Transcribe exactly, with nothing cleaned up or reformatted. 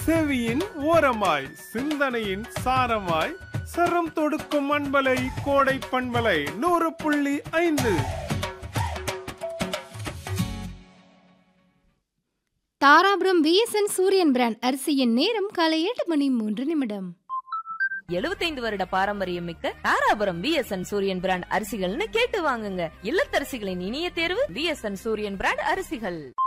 செவியின் ஓரமாய் சிந்தனையின் சாரமாய் சரம் தொடுக்கும் அன்பலை கோடை பண்பலை நூறு புள்ளி ஐந்து. தாராபுரம் விஎஸ்என் சூரியன் பிராண்ட் அரிசியின் நேரம் காலை எட்டு மணி மூன்று நிமிடம். எழுபத்தைந்து வருட பாரம்பரியம் மிக்க தாராபுரம் விஎஸ்என் சூரியன் பிராண்ட் அரிசிகள்னு கேட்டு வாங்குங்க. இல்லத்தரசிகளின் இனிய தேர்வு விஎஸ்என் சூரியன் பிராண்ட் அரிசிகள்.